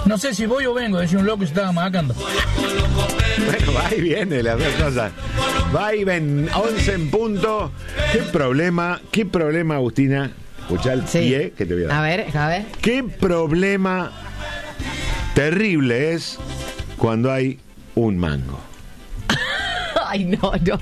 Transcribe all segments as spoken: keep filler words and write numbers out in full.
No sé si voy o vengo, decía un loco y se estaba macando. Bueno, va y viene las dos cosas. Va y ven, once en punto. ¿Qué problema, qué problema, Agustina? Escuchá el Sí. pie que te voy a dar. A ver, a ver. ¿Qué problema terrible es cuando hay un mango? Ay, no, no.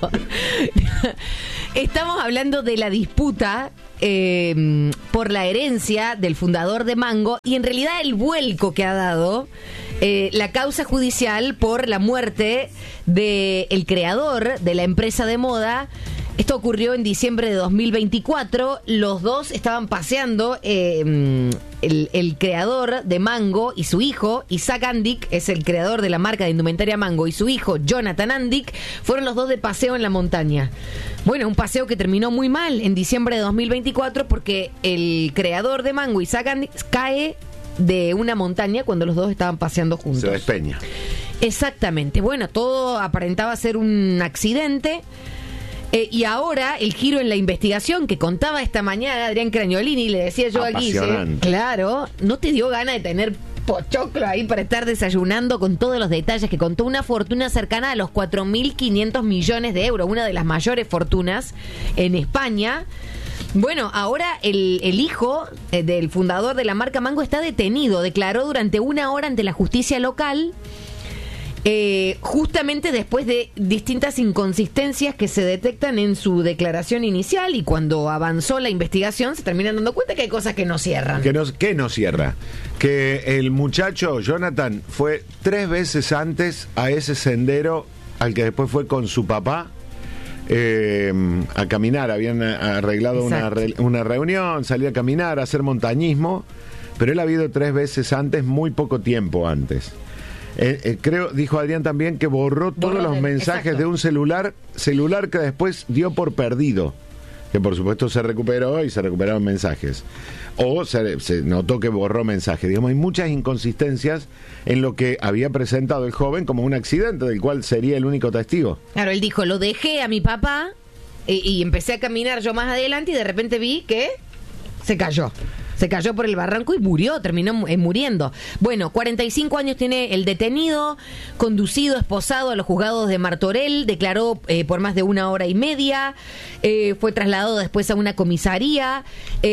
Estamos hablando de la disputa eh, por la herencia del fundador de Mango y en realidad el vuelco que ha dado eh, la causa judicial por la muerte del creador de la empresa de moda. Esto ocurrió en diciembre de dos mil veinticuatro. Los dos estaban paseando, eh, el, el creador de Mango y su hijo, Isaac Andic, es el creador de la marca de indumentaria Mango, y su hijo, Jonathan Andic, fueron los dos de paseo en la montaña. Bueno, un paseo que terminó muy mal en diciembre de dos mil veinticuatro porque el creador de Mango, Isaac Andic, cae de una montaña cuando los dos estaban paseando juntos. Se despeña. Exactamente. Bueno, todo aparentaba ser un accidente. Eh, y ahora el giro en la investigación que contaba esta mañana Adrián Cragnolini, le decía yo aquí, ¿sí? Claro, ¿no te dio gana de tener pochoclo ahí para estar desayunando con todos los detalles que contó? Una fortuna cercana a los cuatro mil quinientos millones de euros, una de las mayores fortunas en España. Bueno, ahora el, el hijo eh, del fundador de la marca Mango está detenido, declaró durante una hora ante la justicia local. Eh, justamente después de distintas inconsistencias que se detectan en su declaración inicial, y cuando avanzó la investigación se terminan dando cuenta que hay cosas que no cierran. Que no, que no cierra. Que el muchacho Jonathan fue tres veces antes a ese sendero al que después fue con su papá eh, a caminar. Habían arreglado una, re, una reunión, salía a caminar, a hacer montañismo, pero él ha ido tres veces antes, muy poco tiempo antes. Eh, eh, creo, dijo Adrián también, que borró todos borró los de, mensajes exacto. de un celular, celular que después dio por perdido, que por supuesto se recuperó y se recuperaron mensajes, o se, se notó que borró mensajes. Digamos, hay muchas inconsistencias en lo que había presentado el joven como un accidente del cual sería el único testigo. Claro, él dijo, lo dejé a mi papá y, y empecé a caminar yo más adelante y de repente vi que se cayó. Se cayó por el barranco y murió, terminó eh, muriendo. Bueno, cuarenta y cinco años tiene el detenido, conducido, esposado a los juzgados de Martorell, declaró eh, por más de una hora y media, eh, fue trasladado después a una comisaría,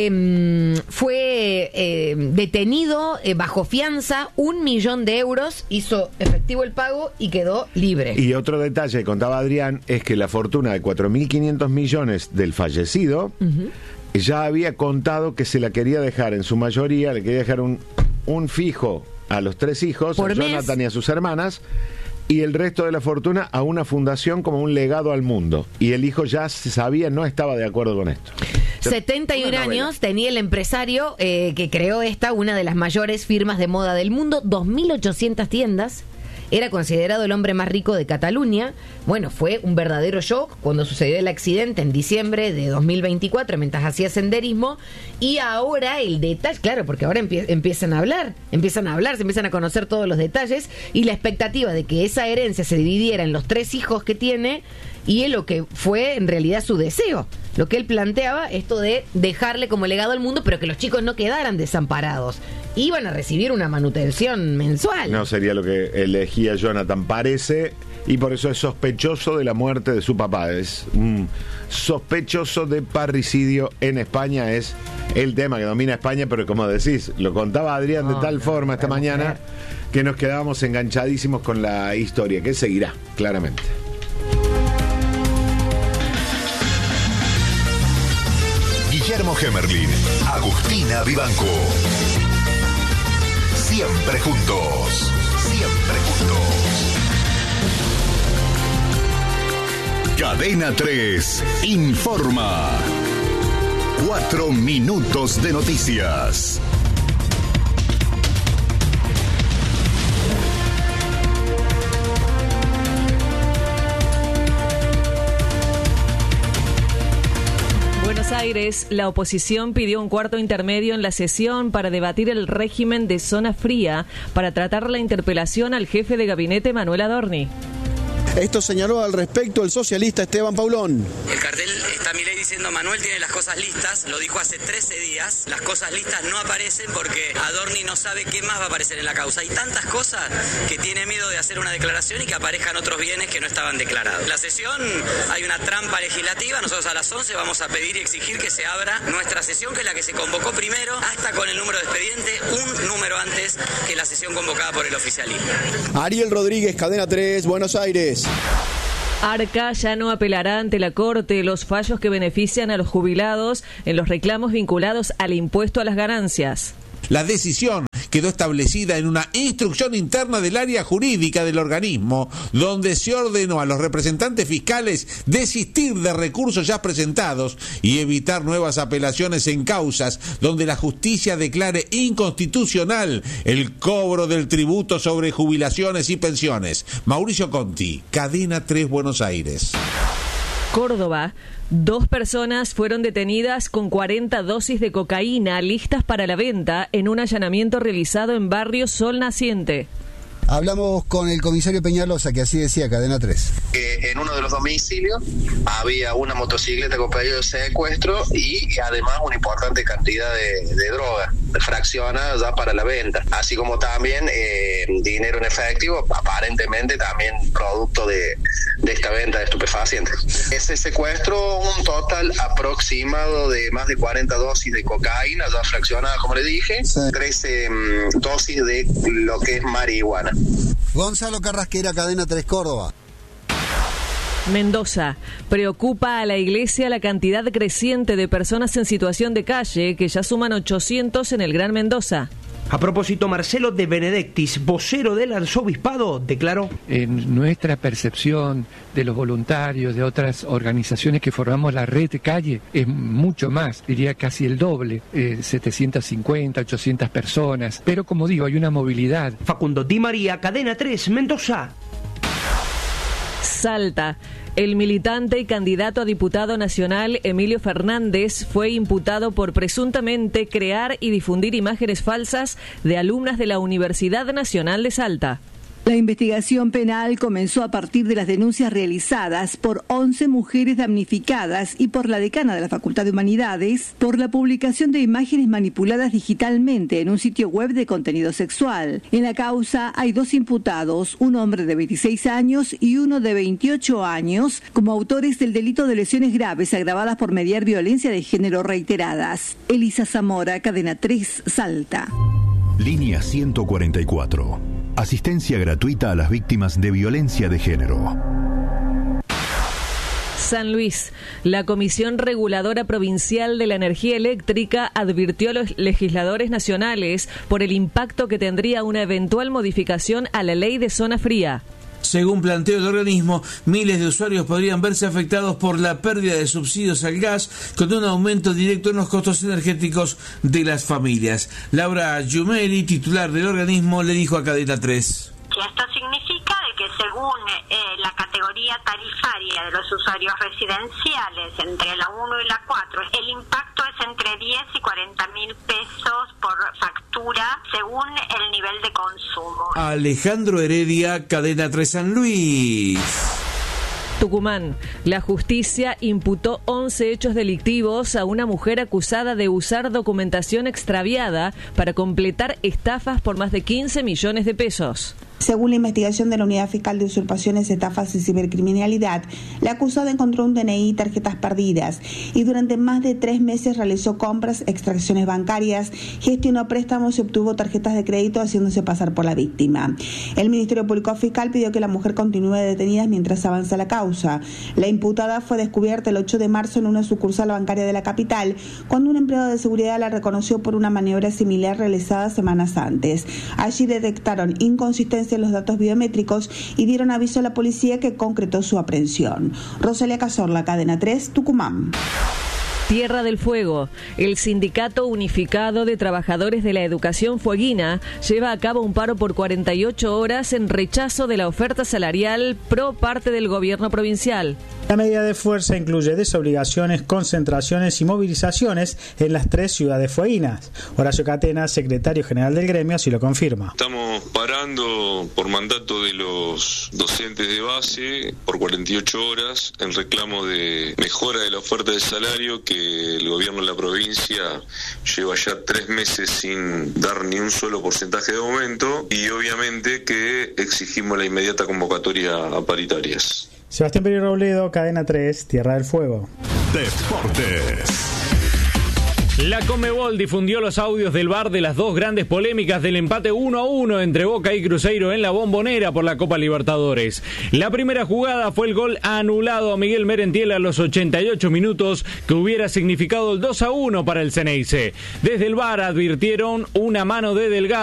eh, fue eh, detenido eh, bajo fianza, un millón de euros, hizo efectivo el pago y quedó libre. Y otro detalle que contaba Adrián es que la fortuna de cuatro mil quinientos millones del fallecido... Uh-huh. Ya había contado que se la quería dejar, en su mayoría, le quería dejar un, un fijo a los tres hijos, por a Jonathan mes. Y a sus hermanas, y el resto de la fortuna a una fundación como un legado al mundo. Y el hijo ya se sabía, no estaba de acuerdo con esto. setenta y un años tenía el empresario eh, que creó esta, una de las mayores firmas de moda del mundo, dos mil ochocientas tiendas. Era considerado el hombre más rico de Cataluña. Bueno, fue un verdadero shock cuando sucedió el accidente en diciembre de dos mil veinticuatro, mientras hacía senderismo. Y ahora el detalle, claro, porque ahora empie- empiezan a hablar, empiezan a hablar, se empiezan a conocer todos los detalles. Y la expectativa de que esa herencia se dividiera en los tres hijos que tiene, y es lo que fue en realidad su deseo. Lo que él planteaba, esto de dejarle como legado al mundo, pero que los chicos no quedaran desamparados. Iban a recibir una manutención mensual. No sería lo que elegía Jonathan, parece, y por eso es sospechoso de la muerte de su papá. Es un sospechoso de parricidio en España, es el tema que domina España, pero como decís, lo contaba Adrián no, de tal no, forma esta mañana mujer. que nos quedábamos enganchadísimos con la historia, que seguirá, claramente. Guillermo Gemerlin, Agustina Vivanco. Siempre juntos, siempre juntos. Cadena tres informa. Cuatro minutos de noticias. Buenos Aires, la oposición pidió un cuarto intermedio en la sesión para debatir el régimen de zona fría para tratar la interpelación al jefe de gabinete Manuel Adorni. Esto señaló al respecto el socialista Esteban Paulón. El cartel está Milei diciendo, Manuel tiene las cosas listas, lo dijo hace trece días, las cosas listas no aparecen porque Adorni no sabe qué más va a aparecer en la causa. Hay tantas cosas que tiene miedo de hacer una declaración y que aparezcan otros bienes que no estaban declarados. La sesión, hay una trampa legislativa, nosotros a las once vamos a pedir y exigir que se abra nuestra sesión, que es la que se convocó primero, hasta con el número de expediente, un número antes que la sesión convocada por el oficialismo. Ariel Rodríguez, Cadena tres, Buenos Aires. Arca ya no apelará ante la Corte los fallos que benefician a los jubilados en los reclamos vinculados al impuesto a las ganancias. La decisión quedó establecida en una instrucción interna del área jurídica del organismo, donde se ordenó a los representantes fiscales desistir de recursos ya presentados y evitar nuevas apelaciones en causas donde la justicia declare inconstitucional el cobro del tributo sobre jubilaciones y pensiones. Mauricio Conti, Cadena tres, Buenos Aires. Córdoba. Dos personas fueron detenidas con cuarenta dosis de cocaína listas para la venta en un allanamiento realizado en barrio Sol Naciente. Hablamos con el comisario Peñalosa, que así decía Cadena tres. Que en uno de los domicilios había una motocicleta con pedido de secuestro y además una importante cantidad de, de droga fraccionada ya para la venta, así como también eh, dinero en efectivo, aparentemente también producto de, de esta venta de estupefacientes. Ese secuestro, un total aproximado de más de cuarenta dosis de cocaína ya fraccionada, como le dije, sí. trece um, dosis de lo que es marihuana. Gonzalo Carrasquera, Cadena tres, Córdoba. Mendoza. Preocupa a la Iglesia la cantidad creciente de personas en situación de calle, que ya suman ochocientos en el Gran Mendoza. A propósito, Marcelo de Benedictis, vocero del arzobispado, declaró: en nuestra percepción de los voluntarios, de otras organizaciones que formamos la red de calle, es mucho más, diría casi el doble, eh, setecientas cincuenta, ochocientas personas, pero como digo, hay una movilidad. Facundo Di María, Cadena tres, Mendoza. Salta. El militante y candidato a diputado nacional Emilio Fernández fue imputado por presuntamente crear y difundir imágenes falsas de alumnas de la Universidad Nacional de Salta. La investigación penal comenzó a partir de las denuncias realizadas por once mujeres damnificadas y por la decana de la Facultad de Humanidades por la publicación de imágenes manipuladas digitalmente en un sitio web de contenido sexual. En la causa hay dos imputados, un hombre de veintiséis años y uno de veintiocho años, como autores del delito de lesiones graves agravadas por mediar violencia de género reiteradas. Elisa Zamora, Cadena tres, Salta. Línea ciento cuarenta y cuatro. Asistencia gratuita a las víctimas de violencia de género. San Luis. La Comisión Reguladora Provincial de la Energía Eléctrica advirtió a los legisladores nacionales por el impacto que tendría una eventual modificación a la ley de zona fría. Según planteó el organismo, miles de usuarios podrían verse afectados por la pérdida de subsidios al gas con un aumento directo en los costos energéticos de las familias. Laura Yumeli, titular del organismo, le dijo a Cadena tres. Que esto significa de que según eh, la categoría tarifaria de los usuarios residenciales entre la uno y la cuatro, el impacto es entre diez y cuarenta mil pesos por factura según el nivel de consumo. Alejandro Heredia, Cadena tres, San Luis. Tucumán. La justicia imputó once hechos delictivos a una mujer acusada de usar documentación extraviada para completar estafas por más de quince millones de pesos. Según la investigación de la Unidad Fiscal de Usurpaciones, Estafas y Cibercriminalidad, la acusada encontró un D N I y tarjetas perdidas y durante más de tres meses realizó compras, extracciones bancarias, gestionó préstamos y obtuvo tarjetas de crédito haciéndose pasar por la víctima. El Ministerio Público Fiscal pidió que la mujer continúe detenida mientras avanza la causa. La imputada fue descubierta el ocho de marzo en una sucursal bancaria de la capital, cuando un empleado de seguridad la reconoció por una maniobra similar realizada semanas antes. Allí detectaron inconsistencias en los datos biométricos y dieron aviso a la policía, que concretó su aprehensión. Rosalia Cazorla, Cadena tres, Tucumán. Tierra del Fuego. El Sindicato Unificado de Trabajadores de la Educación Fueguina lleva a cabo un paro por cuarenta y ocho horas en rechazo de la oferta salarial pro parte del gobierno provincial. La medida de fuerza incluye desobligaciones, concentraciones y movilizaciones en las tres ciudades fueguinas. Horacio Catena, secretario general del gremio, así lo confirma. Estamos parando por mandato de los docentes de base por cuarenta y ocho horas en reclamo de mejora de la oferta de salario que el gobierno de la provincia lleva ya tres meses sin dar ni un solo porcentaje de aumento, y obviamente que exigimos la inmediata convocatoria a paritarias. Sebastián Peri Robledo, Cadena tres, Tierra del Fuego. Deportes. La Conmebol difundió los audios del V A R de las dos grandes polémicas del empate uno a uno entre Boca y Cruzeiro en la Bombonera por la Copa Libertadores. La primera jugada fue el gol anulado a Miguel Merentiel a los ochenta y ocho minutos, que hubiera significado el dos a uno para el Ceneice. Desde el V A R advirtieron una mano de Delgado